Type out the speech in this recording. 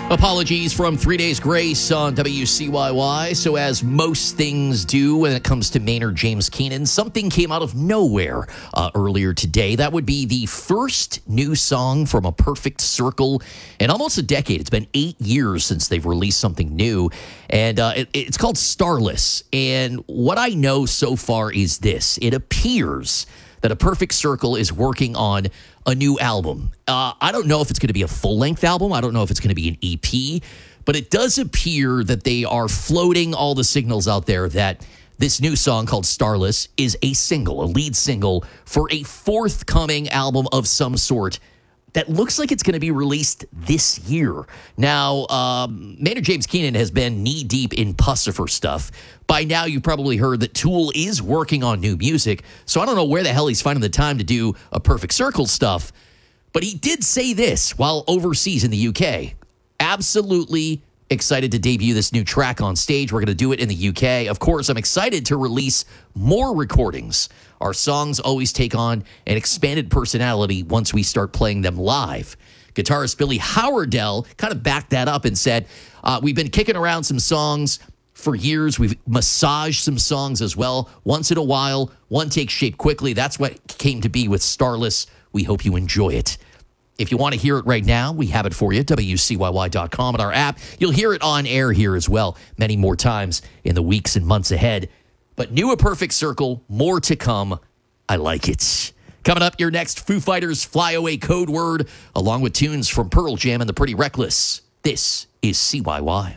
Apologies from 3 Days Grace on WCYY. So as most things do when it comes to Maynard James Keenan, something came out of nowhere earlier today. That would be the first new song from A Perfect Circle in almost a decade. It's been 8 years since they've released something new, and it's called Starless. And what I know so far is this. It appears that A Perfect Circle is working on a new album. I don't know if it's going to be a full-length album. I don't know if it's going to be an EP. But it does appear that they are floating all the signals out there that this new song called Starless is a single, a lead single for a forthcoming album of some sort that looks like it's going to be released this year. Now, Maynard James Keenan has been knee-deep in Puscifer stuff. By now, you've probably heard that Tool is working on new music, so I don't know where the hell he's finding the time to do A Perfect Circle stuff. But he did say this while overseas in the UK. Absolutely excited to debut this new track on stage. We're going to do it in the UK. Of course, I'm excited to release more recordings. Our songs always take on an expanded personality once we start playing them live. Guitarist Billy Howerdel kind of backed that up and said, we've been kicking around some songs for years. We've massaged some songs as well. Once in a while, one takes shape quickly. That's what came to be with Starless. We hope you enjoy it. If you want to hear it right now, we have it for you, WCYY.com and our app. You'll hear it on air here as well many more times in the weeks and months ahead. But new A Perfect Circle, more to come. I like it. Coming up, your next Foo Fighters Fly Away Code Word, along with tunes from Pearl Jam and The Pretty Reckless. This is CYY.